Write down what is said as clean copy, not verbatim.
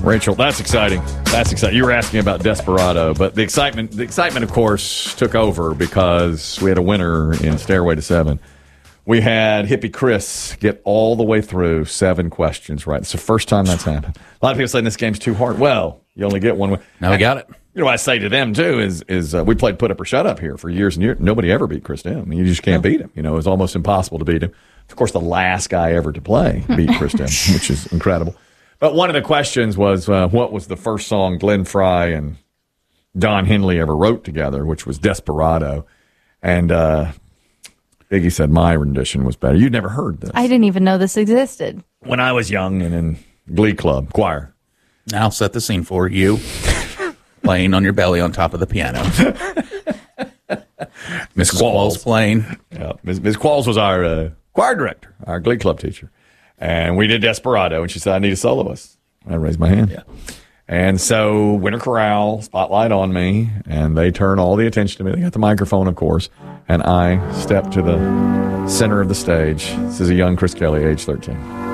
Rachel, that's exciting. That's exciting. You were asking about Desperado, but the excitement, of course, took over because we had a winner in Stairway to Seven. We had Hippie Chris get all the way through 7 questions right. It's the first time that's happened. A lot of people saying this game's too hard. Well, you only get one. Now we got it. You know what I say to them, too, is we played Put Up or Shut Up here for years and years. Nobody ever beat Chris Dim. You just can't beat him. You know, it's almost impossible to beat him. Of course, the last guy ever to play beat Chris Dim, which is incredible. But one of the questions was, what was the first song Glenn Frey and Don Henley ever wrote together, which was Desperado. And Biggie said my rendition was better. You'd never heard this. I didn't even know this existed. When I was young and in Glee Club, choir. I'll set the scene for you. Playing on your belly on top of the piano. Miss Qualls playing. Yeah, Miss Qualls was our choir director, our Glee Club teacher. And we did Desperado, and she said, I need a soloist. I raised my hand. Yeah. And so Winter Corral, spotlight on me, and they turn all the attention to me. They got the microphone, of course, and I step to the center of the stage. This is a young Chris Kelly, age 13.